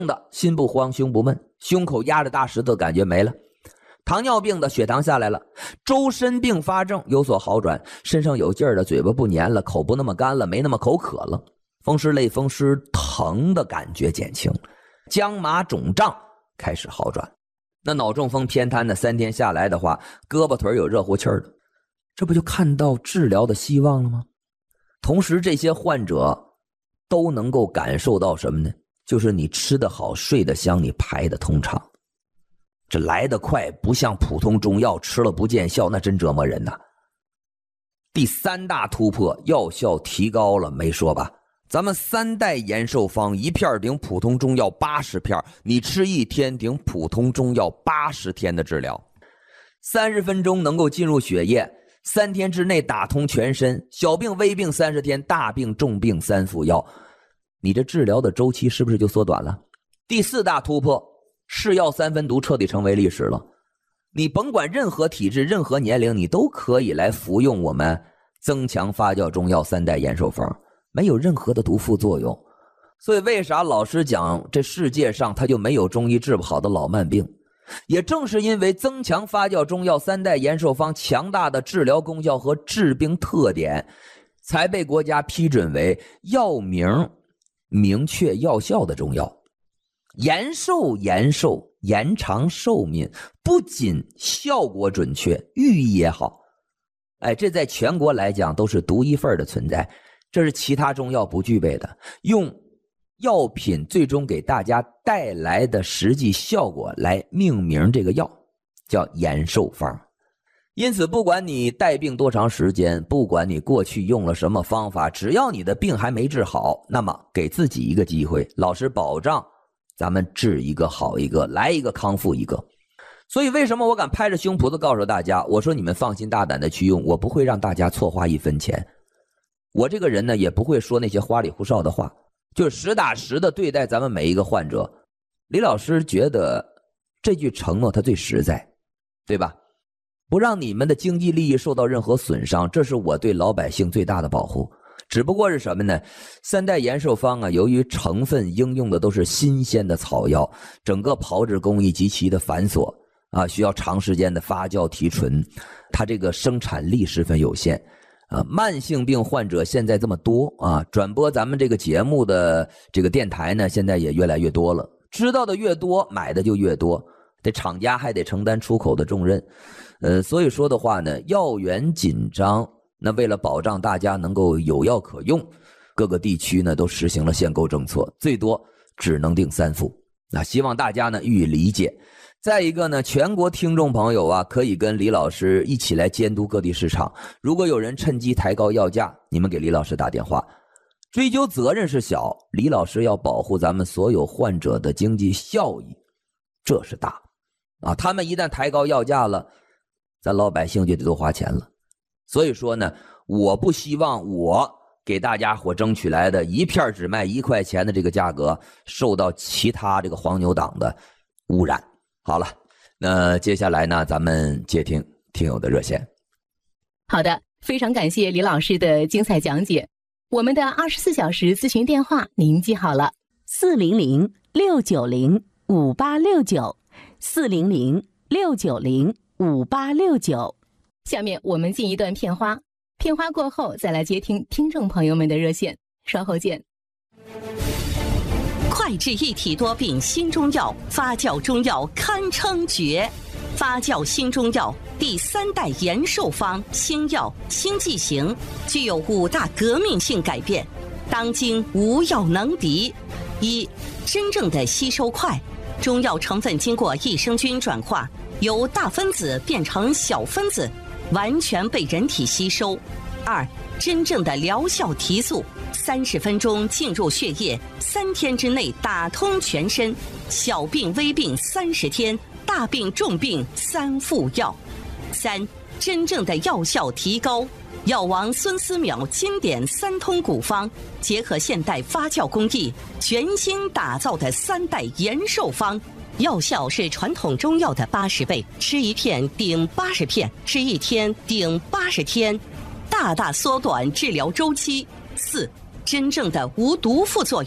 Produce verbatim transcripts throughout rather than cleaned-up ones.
的心不慌胸不闷，胸口压着大石头感觉没了，糖尿病的血糖下来了，周身并发症有所好转，身上有劲儿的，嘴巴不黏了，口不那么干了，没那么口渴了，风湿类风湿疼的感觉减轻，僵麻肿胀开始好转。那脑中风偏瘫的三天下来的话，胳膊腿有热乎气儿的，这不就看到治疗的希望了吗？同时这些患者都能够感受到什么呢？就是你吃得好，睡得香，你排得通畅。这来得快，不像普通中药吃了不见效，那真折磨人呐。第三大突破，药效提高了，没说吧？咱们三代延寿方一片顶普通中药八十片，你吃一天顶普通中药八十天的治疗，三十分钟能够进入血液，三天之内打通全身，小病微病三十天，大病重病三服药，你这治疗的周期是不是就缩短了？第四大突破，是药三分毒彻底成为历史了。你甭管任何体质任何年龄，你都可以来服用我们增强发酵中药三代延寿方，没有任何的毒副作用。所以为啥老师讲这世界上它就没有中医治不好的老慢病？也正是因为增强发酵中药三代延寿方强大的治疗功效和治病特点，才被国家批准为药名明确药效的中药。延寿延寿延长寿命，不仅效果准确，寓意也好，哎，这在全国来讲都是独一份的存在，这是其他中药不具备的，用药品最终给大家带来的实际效果来命名这个药，叫延寿方。因此不管你带病多长时间，不管你过去用了什么方法，只要你的病还没治好，那么给自己一个机会，老师保障咱们治一个好一个，来一个康复一个。所以为什么我敢拍着胸脯的告诉大家，我说你们放心大胆的去用，我不会让大家错花一分钱。我这个人呢，也不会说那些花里胡哨的话，就是实打实的对待咱们每一个患者。李老师觉得这句承诺它最实在，对吧？不让你们的经济利益受到任何损伤，这是我对老百姓最大的保护。只不过是什么呢？三代延寿方啊，由于成分应用的都是新鲜的草药，整个炮制工艺极其的繁琐啊，需要长时间的发酵提纯，它这个生产力十分有限啊。慢性病患者现在这么多啊，转播咱们这个节目的这个电台呢，现在也越来越多了，知道的越多，买的就越多，这厂家还得承担出口的重任。呃，所以说的话呢，药源紧张，那为了保障大家能够有药可用，各个地区呢都实行了限购政策，最多只能定三副。那希望大家呢予以理解。再一个呢，全国听众朋友啊，可以跟李老师一起来监督各地市场。如果有人趁机抬高药价，你们给李老师打电话。追究责任是小，李老师要保护咱们所有患者的经济效益，这是大啊！他们一旦抬高药价了，咱老百姓就得多花钱了。所以说呢，我不希望我给大家伙争取来的一片只卖一块钱的这个价格受到其他这个黄牛党的污染。好了，那接下来呢，咱们接听听友的热线。 好的，非常感谢李老师的精彩讲解。我们的二十四小时咨询电话您记好了， 四零零六九零五八六九，四零零六九零五八六九。 下面我们进一段片花，片花过后再来接听听众朋友们的热线，稍后见。 快治一体多病新中药，发酵中药堪称绝。发酵新中药第三代延寿方新药新剂型，具有五大革命性改变，当今无药能敌。一、真正的吸收快，中药成分经过益生菌转化，由大分子变成小分子，完全被人体吸收。二、真正的疗效提速，三十分钟进入血液，三天之内打通全身，小病微病三十天，大病重病三副药。三、真正的药效提高，药王孙思邈经典三通古方，结合现代发酵工艺，全新打造的三代延寿方，药效是传统中药的八十倍，吃一片顶八十片，吃一天顶八十天，大大缩短治疗周期。四、真正的无毒副作用，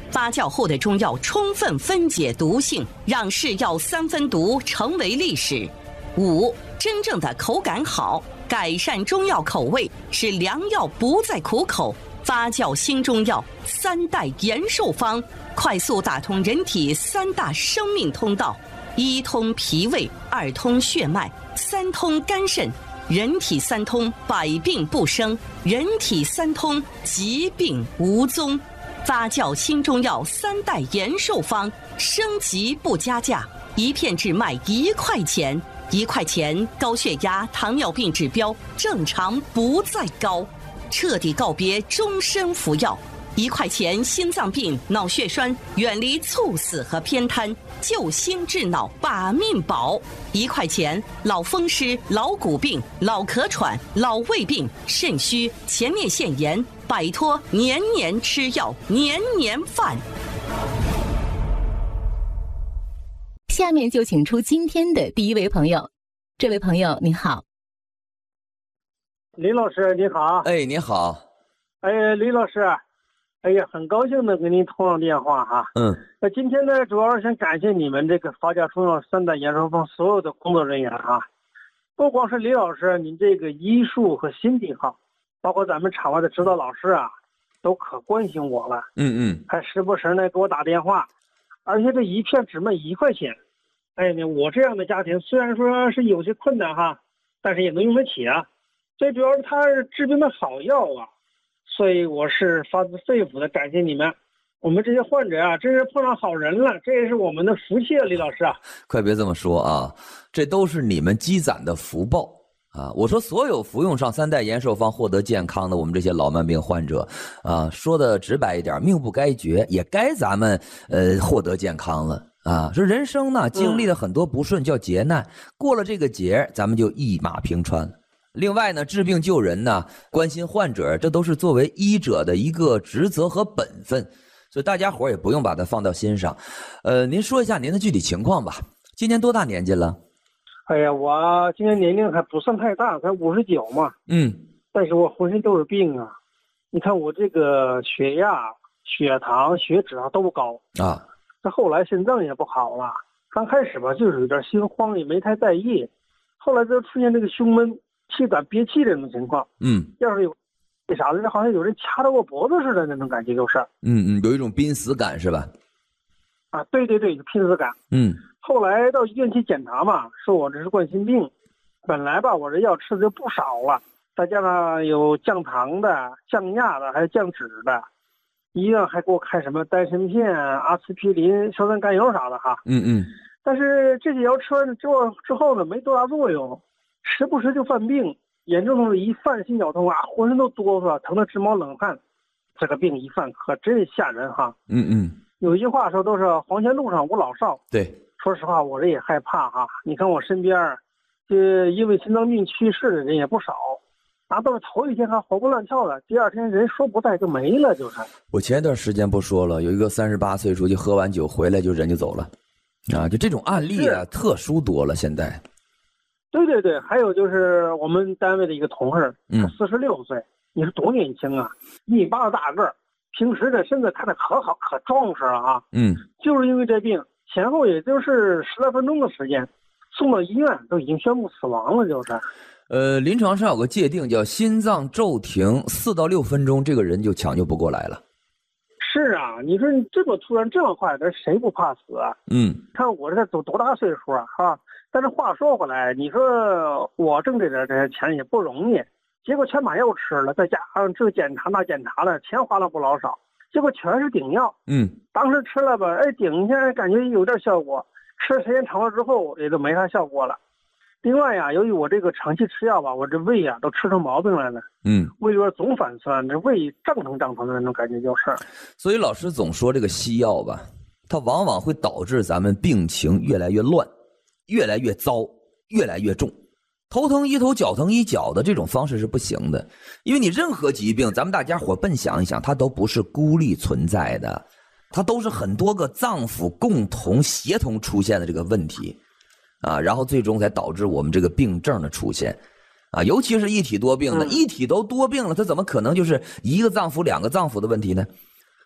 发酵后的中药充分分解毒性，让是药三分毒成为历史。五、真正的口感好，改善中药口味，使良药不再苦口。发酵新中药三代延寿方，快速打通人体三大生命通道：一通脾胃，二通血脉，三通肝肾。人体三通，百病不生；人体三通，疾病无踪。发酵新中药三代延寿方，升级不加价，一片只卖一块钱。一块钱，高血压、糖尿病指标正常不再高，彻底告别终身服药。一块钱，心脏病、脑血栓远离猝死和偏瘫，救心治脑把命保。一块钱，老风湿、老骨病、老咳喘、老胃病、肾虚、前列腺炎，摆脱年年吃药、年年犯。 下面就请出今天的第一位朋友。这位朋友你好。 李老师你好。 哎，你好。 哎，李老师，哎呀，很高兴能跟您通上电话哈。 嗯。 那今天呢，主要是想感谢你们这个发酵中药三代延寿方所有的工作人员哈。不光是李老师，您这个医术和心地好，包括咱们场外的指导老师啊，都可关心我了。 嗯嗯。 还时不时呢给我打电话，而且这一片只卖一块钱。哎，我这样的家庭虽然说是有些困难哈，但是也能用得起啊。最主要是它是治病的好药啊，所以我是发自肺腑的感谢你们。我们这些患者啊，真是碰上好人了，这也是我们的福气啊，李老师啊。 快别这么说啊，这都是你们积攒的福报啊！我说所有服用上三代延寿方获得健康的我们这些老慢病患者啊，说的直白一点，命不该绝，也该咱们呃获得健康了。啊，说人生呢经历了很多不顺，叫劫难，过了这个劫，咱们就一马平川。另外呢，治病救人呢，关心患者，这都是作为医者的一个职责和本分，所以大家伙也不用把它放到心上。呃，您说一下您的具体情况吧。今年多大年纪了？ 哎呀，我今年年龄还不算太大，才五十九嘛。 嗯。 但是我浑身都是病啊！你看我这个血压、血糖、血脂啊都高啊。 这后来心脏也不好了，刚开始吧就是有点心慌，也没太在意，后来就出现这个胸闷、气短、憋气这种情况。嗯，要是有为啥子，好像有人掐着我脖子似的那种感觉，就是。 嗯嗯，有一种濒死感是吧？ 啊，对对对，有濒死感。 嗯。 后来到医院去检查嘛，说我这是冠心病，本来吧我这药吃的就不少了，再加上有降糖的、降压的，还有降脂的。医院还给我开什么丹参片、阿司匹林、硝酸甘油啥的哈。嗯嗯。但是这些药吃完之后之后呢，没多大作用，时不时就犯病，严重的一犯心绞痛啊，浑身都哆嗦，疼得直冒冷汗。这个病一犯可真吓人哈。嗯嗯。有一句话说都是黄泉路上无老少。对。说实话，我这也害怕哈。你看我身边，这因为心脏病去世的人也不少。拿到了头一天还活蹦乱跳的，第二天人说不在就没了，就是。 我前一段时间不说了，有一个三十八岁出去喝完酒回来就人就走了，啊，就这种案例啊特殊多了现在。 对对对，还有就是我们单位的一个同事，他四十六岁，你说多年轻啊，一米八的大个儿，平时的身子看着可好可壮实了啊。嗯。就是因为这病，前后也就是十来分钟的时间，送到医院都已经宣布死亡了，就是。 呃，临床上有个界定叫心脏骤停四到六分钟，这个人就抢救不过来了。 是啊，你说你这么突然这么快，这谁不怕死啊？嗯，看我这都多大岁数啊，哈！但是话说回来，你说我挣这点这些钱也不容易，结果全把药吃了，再加上这检查那检查的，钱花了不老少，结果全是顶药。嗯，当时吃了吧，哎，顶一下感觉有点效果，吃时间长了之后也就没啥效果了。另外呀，由于我这个长期吃药吧，我这胃呀都吃出毛病来了。嗯，胃里边总反酸，这胃胀腾胀腾的那种感觉就是。 所以老师总说这个西药吧，它往往会导致咱们病情越来越乱，越来越糟，越来越重。头疼医头，脚疼医脚的这种方式是不行的，因为你任何疾病，咱们大家伙笨想一想，它都不是孤立存在的，它都是很多个脏腑共同协同出现的这个问题。啊，然后最终才导致我们这个病症的出现，啊，尤其是一体多病的，嗯、一体都多病了，它怎么可能就是一个脏腑、两个脏腑的问题呢？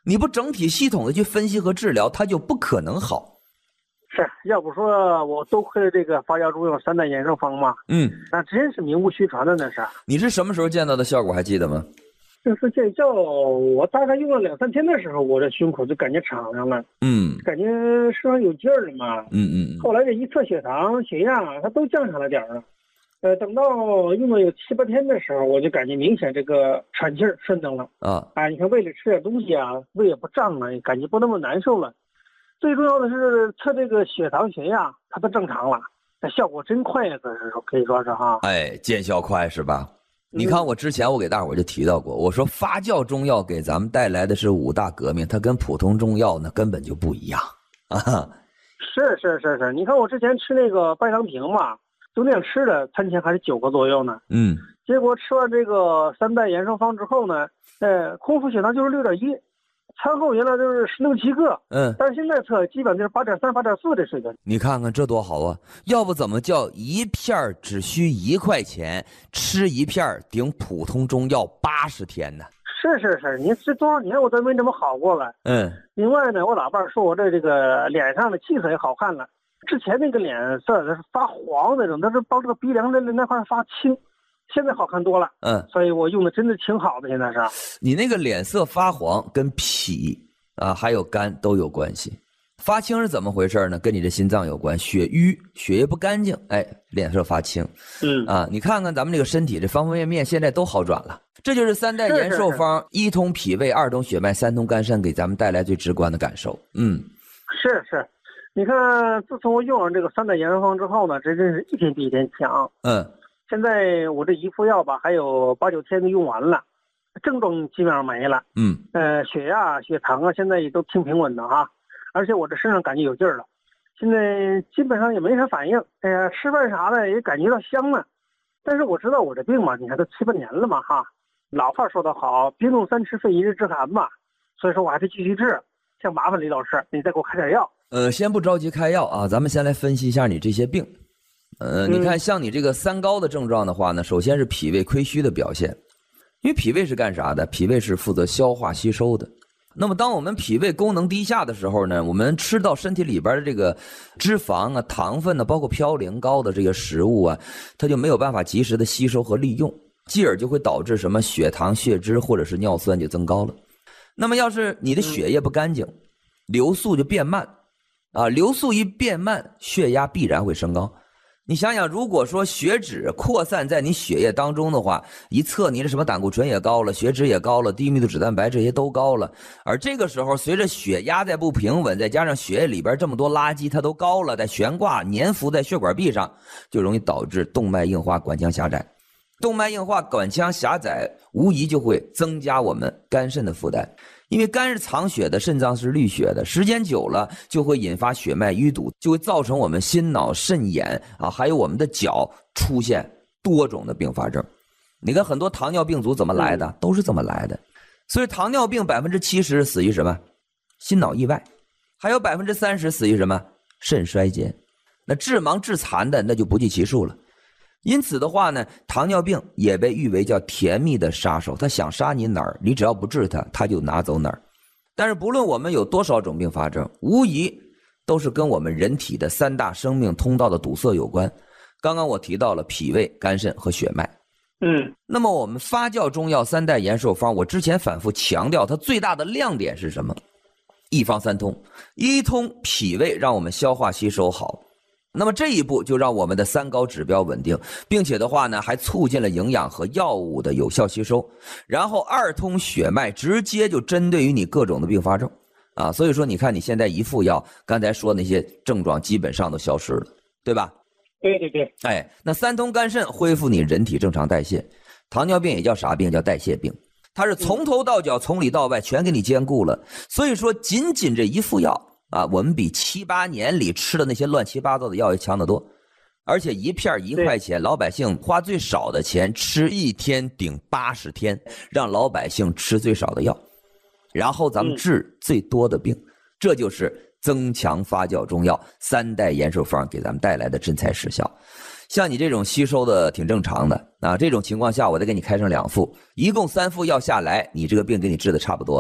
你不整体系统的去分析和治疗，它就不可能好。 是，要不说我多亏了这个发酵中药三代延寿方嘛， 嗯， 那真是名不虚传的那是。 你是什么时候见到的效果还记得吗？ 这次见效，我大概用了两三天的时候，我这胸口就感觉敞亮了， 嗯， 感觉身上有劲儿了嘛。 嗯嗯嗯。 后来这一测血糖、血压，它都降下来点儿了。呃，等到用了有七八天的时候，我就感觉明显这个喘气儿顺当了。 啊， 哎，你看胃里吃点东西啊，胃也不胀了，感觉不那么难受了。最重要的是测这个血糖、血压，它都正常了，那效果真快呀，可是说可以说是哈。 哎，见效快是吧？你看我之前我给大伙儿就提到过，我说发酵中药给咱们带来的是五大革命，它跟普通中药呢根本就不一样啊。 是是是是，你看我之前吃那个半糖平嘛，就那样吃的，餐前还是九个左右呢。 嗯。 结果吃完这个三代延寿方之后呢，呃，空腹血糖就是六点一，餐后原来就是十六七个， 嗯， 但是现在测基本就是八点三、八点四的水平。 你看看这多好啊！要不怎么叫一片只需一块钱，吃一片顶普通中药八十天呢？ 是是是，你这多少年我都没这么好过了。 嗯。 另外呢，我老伴说我这这个脸上的气色也好看了，之前那个脸色是发黄那种，但是帮这个鼻梁的那块发青。现在好看多了， 嗯， 所以我用的真的挺好的。现在是你那个脸色发黄，跟脾啊还有肝都有关系。发青是怎么回事呢？跟你的心脏有关，血瘀，血液不干净，哎，脸色发青。 嗯啊，你看看咱们这个身体这方方面面，现在都好转了。这就是三代延寿方，是是是一通脾胃，二通血脉，三通肝肾，给咱们带来最直观的感受。嗯， 是是，你看，自从我用上这个三代延寿方之后呢，这真是一天比一天强。 嗯。 现在我这一副药吧，还有八九天就用完了，症状基本上没了。 嗯， 呃，血压、血糖啊，现在也都挺平稳的哈。而且我这身上感觉有劲儿了，现在基本上也没啥反应。哎呀，吃饭啥的也感觉到香了。但是我知道我这病嘛，你看都七八年了嘛哈。老话说得好，冰冻三尺非一日之寒嘛。所以说我还得继续治。想麻烦李老师，你再给我开点药。 呃，先不着急开药啊，咱们先来分析一下你这些病。呃，你看像你这个三高的症状的话呢，首先是脾胃亏虚的表现，因为脾胃是干啥的？脾胃是负责消化吸收的。那么当我们脾胃功能低下的时候呢，我们吃到身体里边的这个脂肪啊、糖分呢，包括嘌呤高的这个食物啊，它就没有办法及时的吸收和利用，继而就会导致什么血糖、血脂或者是尿酸就增高了。那么要是你的血液不干净，流速就变慢啊，流速一变慢，血压必然会升高。你想想，如果说血脂扩散在你血液当中的话，一测你的什么胆固醇也高了，血脂也高了，低密度脂蛋白这些都高了，而这个时候随着血压在不平稳，再加上血液里边这么多垃圾它都高了，在悬挂粘附在血管壁上，就容易导致动脉硬化、管腔狭窄。动脉硬化、管腔狭窄无疑就会增加我们肝肾的负担，因为肝是藏血的，肾脏是滤血的，时间久了就会引发血脉淤堵，就会造成我们心脑肾眼啊，还有我们的脚出现多种的并发症。你看很多糖尿病足怎么来的，都是这么来的。所以糖尿病百分之七十死于什么？心脑意外，还有百分之三十死于什么？肾衰竭。那致盲致残的那就不计其数了。因此的话呢，糖尿病也被誉为叫甜蜜的杀手，他想杀你哪儿，你只要不治他，他就拿走哪儿。但是不论我们有多少种并发症，无疑都是跟我们人体的三大生命通道的堵塞有关。刚刚我提到了脾胃、肝肾和血脉。 嗯， 那么我们发酵中药三代延寿方，我之前反复强调它最大的亮点是什么？一方三通，一通脾胃让我们消化吸收好，那么这一步就让我们的三高指标稳定，并且的话呢，还促进了营养和药物的有效吸收。然后二通血脉，直接就针对于你各种的并发症啊，所以说你看你现在一副药，刚才说那些症状基本上都消失了，对吧？ 对对对。 哎，那三通肝肾恢复你人体正常代谢。糖尿病也叫啥病？叫代谢病，它是从头到脚、从里到外全给你兼顾了。所以说，仅仅这一副药啊，我们比七八年里吃的那些乱七八糟的药要强得多，而且一片一块钱，老百姓花最少的钱吃一天顶八十天，让老百姓吃最少的药，然后咱们治最多的病，这就是增强发酵中药三代延寿方给咱们带来的真材实效。像你这种吸收的挺正常的啊，这种情况下我再给你开上两副，一共三副药下来，你这个病给你治的差不多了。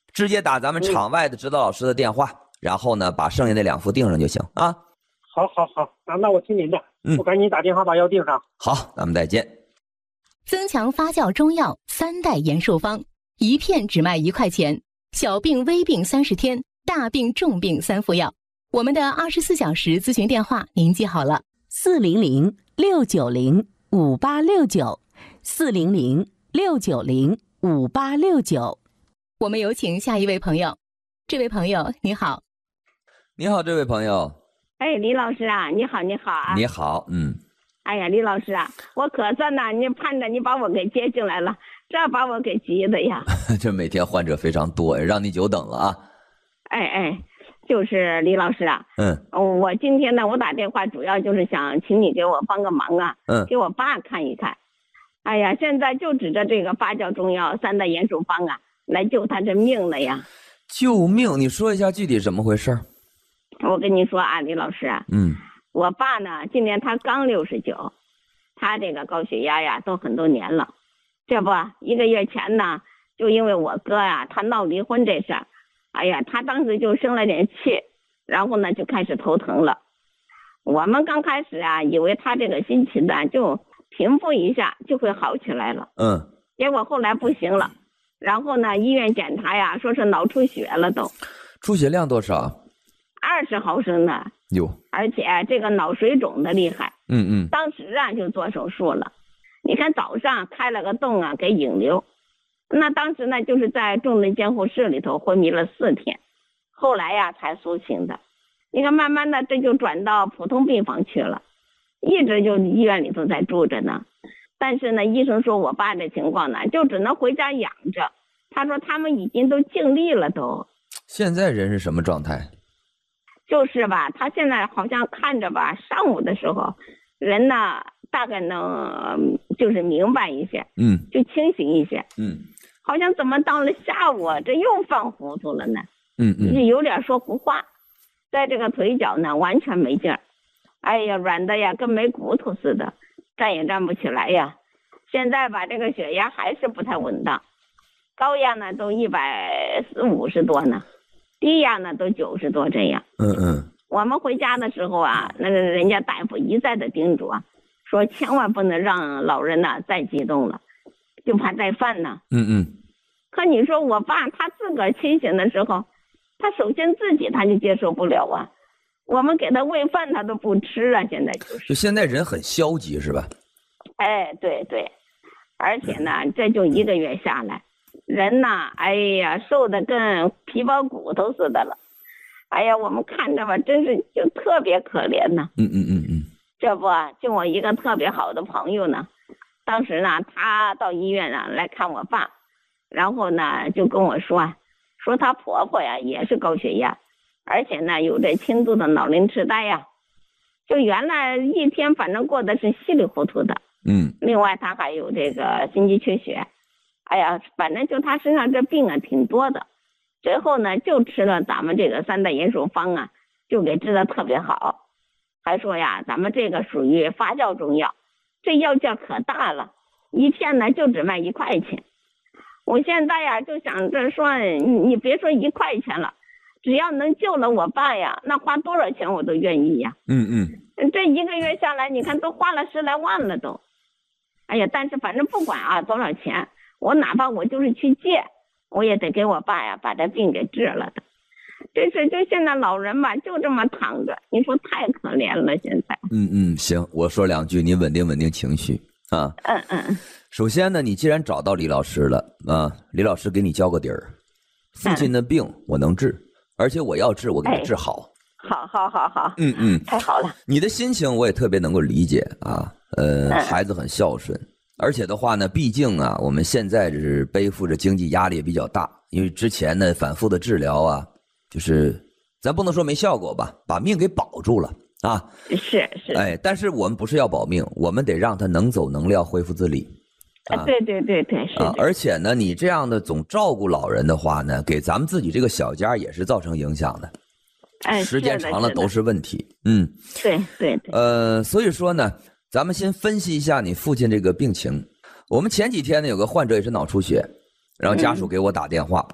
直接打咱们场外的指导老师的电话，嗯、然后呢，把剩下那两副订上就行啊。 好，好，好，那那我听您的，嗯，我赶紧打电话把药订上。 好，咱们再见。 增强发酵中药三代延寿方，一片只卖一块钱，小病微病三十天，大病重病三副药。我们的二十四小时咨询电话您记好了： 四零零六九零五八六九，四零零六九零五八六九。 我们有请下一位朋友。这位朋友你好。 你好，这位朋友。 哎，李老师啊，你好，你好啊。 你好，嗯。 哎呀，李老师啊，我可算呐，你盼着你把我给接进来了，这把我给急的呀。 这每天患者非常多，让你久等了啊。 哎哎，就是李老师啊， 嗯， 我今天呢，我打电话主要就是想请你给我帮个忙啊， 嗯， 给我爸看一看。哎呀，现在就指着这个发酵中药三代延寿方啊，来救他这命了呀。 救命？你说一下具体怎么回事？ 我跟你说啊，李老师啊， 嗯， 我爸呢，今年他刚六十九，他这个高血压呀，都很多年了。这不，一个月前呢，就因为我哥呀，他闹离婚这事儿，哎呀，他当时就生了点气，然后呢就开始头疼了。我们刚开始啊，以为他这个心情呢就平复一下就会好起来了， 嗯， 结果后来不行了，然后呢医院检查呀，说是脑出血了都。 出血量多少？ 二十毫升呢。 有。 而且这个脑水肿的厉害。 嗯嗯。 当时啊就做手术了，你看早上开了个洞啊给引流，那当时呢就是在重症监护室里头昏迷了四天，后来呀才苏醒的。你看慢慢的这就转到普通病房去了，一直就医院里头在住着呢。但是呢医生说我爸这情况呢就只能回家养着，他说他们已经都尽力了都。 现在人是什么状态？ 就是吧，他现在好像看着吧，上午的时候人呢大概能就是明白一些， 嗯， 就清醒一些， 嗯， 好像怎么到了下午这又犯糊涂了呢？ 嗯嗯， 就有点说胡话，在这个腿脚呢完全没劲儿，哎呀软的呀跟没骨头似的，站也站不起来呀。现在吧这个血压还是不太稳当，高压呢都一百四五十多呢，低压呢都九十多这样。 嗯嗯。 我们回家的时候啊，那个人家大夫一再的叮嘱啊，说千万不能让老人呢再激动了，就怕再犯呢。 嗯嗯。 可你说我爸他自个儿清醒的时候，他首先自己他就接受不了啊，我们给他喂饭他都不吃啊，现在就是。 就现在人很消极是吧？ 哎，对对，而且呢，这就一个月下来，人呐，哎呀，瘦的跟皮包骨头似的了。哎呀，我们看着吧，真是就特别可怜呐。 嗯嗯嗯嗯。 这不，就我一个特别好的朋友呢，当时呢，他到医院呢来看我爸，然后呢就跟我说，说他婆婆呀也是高血压，而且呢有这轻度的脑龄痴呆呀，就原来一天反正过得是稀里糊涂的。 嗯。另外他还有这个心肌缺血，哎呀，反正就他身上这病啊挺多的。最后呢就吃了咱们这个三代延寿方啊，就给治得特别好。还说呀咱们这个属于发酵中药，这药价可大了，一片呢就只卖一块钱。我现在呀就想着说，你别说一块钱了，只要能救了我爸呀，那花多少钱我都愿意呀。 嗯嗯。 这一个月下来你看都花了十来万了都。哎呀，但是反正不管啊多少钱，我哪怕我就是去借，我也得给我爸呀把这病给治了的。这是就现在老人吧就这么躺着，你说太可怜了现在。 嗯嗯，行，我说两句，你稳定稳定情绪啊。 嗯嗯。 首先呢，你既然找到李老师了啊，李老师给你交个底儿，父亲的病我能治，嗯、而且我要治，我给他治好。 哎、好好好好。 嗯嗯， 太好了。 你的心情我也特别能够理解啊，呃，嗯、孩子很孝顺。而且的话呢，毕竟啊，我们现在是背负着经济压力也比较大，因为之前呢反复的治疗啊，就是咱不能说没效果吧，把命给保住了啊。 是是。 哎，但是我们不是要保命，我们得让他能走能撂，恢复自理。 啊，对对对对，是啊。而且呢，你这样的总照顾老人的话呢，给咱们自己这个小家也是造成影响的。 哎， 时间长了都是问题。嗯， 对对对。 呃，所以说呢。咱们先分析一下你父亲这个病情。我们前几天呢有个患者也是脑出血，然后家属给我打电话，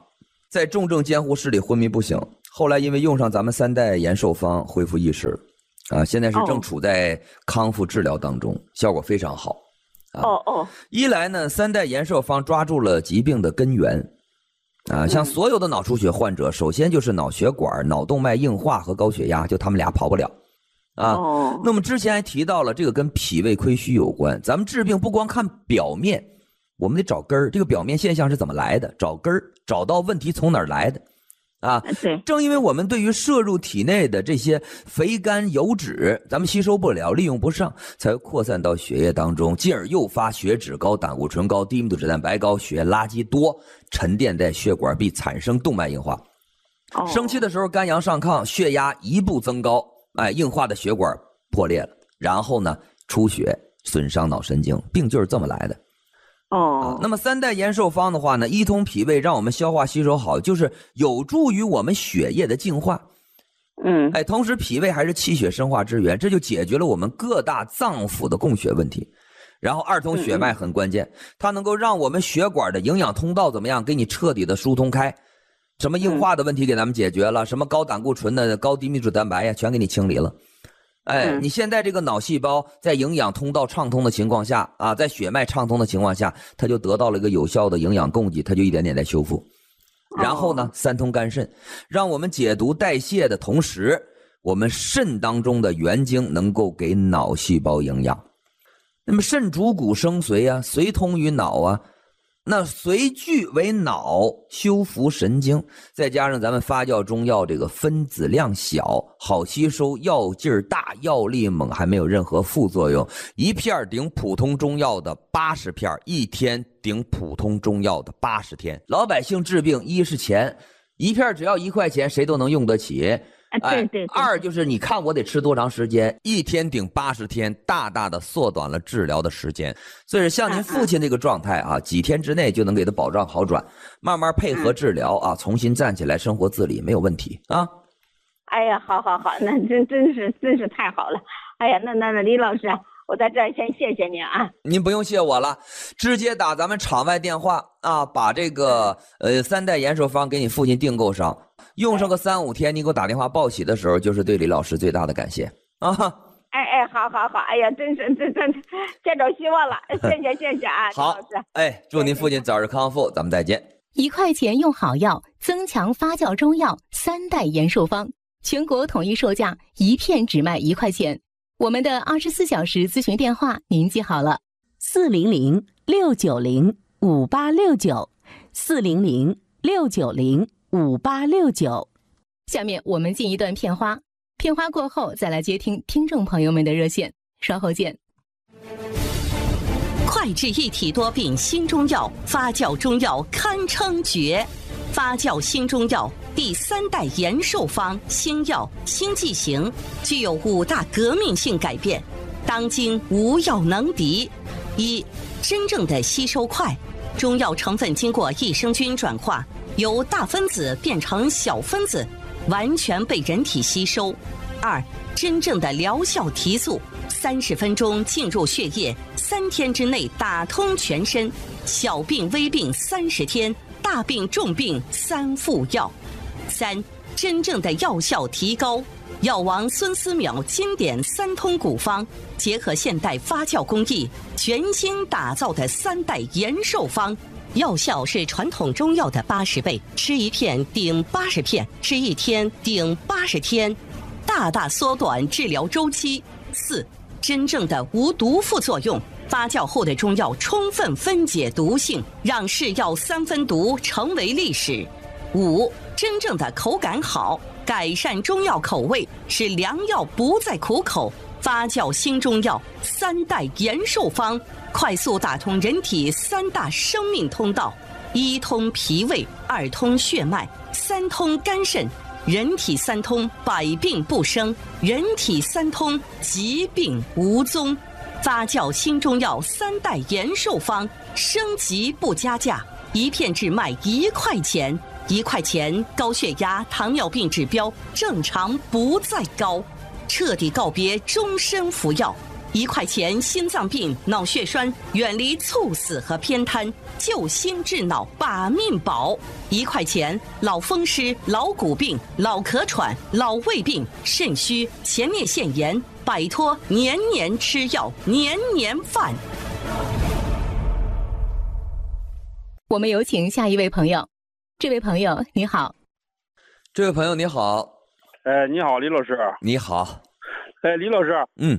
在重症监护室里昏迷不醒，后来因为用上咱们三代延寿方恢复意识，啊，现在是正处在康复治疗当中，哦、效果非常好。啊、 哦哦， 一来呢，三代延寿方抓住了疾病的根源，啊，像所有的脑出血患者，嗯、首先就是脑血管、脑动脉硬化和高血压，就他们俩跑不了。啊， 哦、 那么之前还提到了这个跟脾胃亏虚有关，咱们治病不光看表面，我们得找根儿，这个表面现象是怎么来的，找根儿，找到问题从哪儿来的。啊， 对， 正因为我们对于摄入体内的这些肥甘油脂，咱们吸收不了，利用不上，才会扩散到血液当中，进而诱发血脂高、胆固醇高、低密度脂蛋白高、血液垃圾多，沉淀在血管壁，产生动脉硬化。 哦、 生气的时候肝阳上亢，血压一步增高，哎，硬化的血管破裂了，然后呢出血，损伤脑神经，病就是这么来的。 哦、 啊，那么三代延寿方的话呢，一通脾胃，让我们消化吸收好，就是有助于我们血液的净化。 嗯， 哎，同时脾胃还是气血生化之源，这就解决了我们各大脏腑的供血问题。然后二通血脉很关键，嗯、它能够让我们血管的营养通道怎么样，给你彻底的疏通开。什么硬化的问题给咱们解决了，嗯、什么高胆固醇的、高低密度蛋白呀，全给你清理了。哎，嗯、你现在这个脑细胞在营养通道畅通的情况下啊，在血脉畅通的情况下，它就得到了一个有效的营养供给，它就一点点在修复。然后呢，三通肝肾，让我们解毒代谢的同时，我们肾当中的元精能够给脑细胞营养。那么肾主骨生髓啊，髓通于脑啊。那髓聚为脑，修复神经，再加上咱们发酵中药这个分子量小，好吸收，药劲儿大，药力猛，还没有任何副作用，一片顶普通中药的八十片，一天顶普通中药的八十天。老百姓治病，一是钱，一片只要一块钱，谁都能用得起。 啊，对对对。 二就是你看我得吃多长时间，一天顶八十天，大大的缩短了治疗的时间。所以像您父亲这个状态啊，几天之内就能给他保障好转，慢慢配合治疗啊，重新站起来，生活自理没有问题啊。 哎呀，好好好，那真真是真是太好了。哎呀，那那那李老师，我在这儿先谢谢您啊。 您不用谢我了，直接打咱们场外电话啊，把这个呃三代延寿方给你父亲订购上。用上个三五天，你给我打电话报喜的时候，就是对李老师最大的感谢啊！ 哎哎，好好好，哎呀，真是真真见着希望了，谢谢谢谢啊， 好， 李老师， 哎，祝您父亲早日康复，咱们再见。 一块钱用好药，增强发酵中药三代延寿方，全国统一售价一片只卖一块钱。我们的二十四小时咨询电话您记好了： 四零零六九零五八六九，四零零六九零。五八六九， 下面我们进一段片花，片花过后再来接听听众朋友们的热线，稍后见。 快治一体多病新中药，发酵中药堪称绝。发酵新中药第三代延寿方新药新剂型，具有五大革命性改变，当今无药能敌。一、真正的吸收快，中药成分经过益生菌转化，由大分子变成小分子，完全被人体吸收。二、真正的疗效提速，三十分钟进入血液，三天之内打通全身，小病微病三十天，大病重病三副药。三、真正的药效提高，药王孙思邈经典三通古方，结合现代发酵工艺，全新打造的三代延寿方。药效是传统中药的八十倍，吃一片顶八十片，吃一天顶八十天，大大缩短治疗周期。四、真正的无毒副作用，发酵后的中药充分分解毒性，让是药三分毒成为历史。五、真正的口感好，改善中药口味，使良药不再苦口。发酵新中药三代延寿方，快速打通人体三大生命通道：一通脾胃，二通血脉，三通肝肾。人体三通，百病不生；人体三通，疾病无踪。发酵新中药三代延寿方，升级不加价，一片只卖一块钱。一块钱，高血压、糖尿病指标正常不再高。彻底告别终身服药，一块钱心脏病、脑血栓，远离猝死和偏瘫， 救心治脑把命保。一块钱，老风湿、老骨病、老咳喘、老胃病、肾虚、前列腺炎，摆脱年年吃药、年年犯。 我们有请下一位朋友。这位朋友你好。 这位朋友你好。 哎，你好，李老师。 你好。 哎，李老师。 嗯。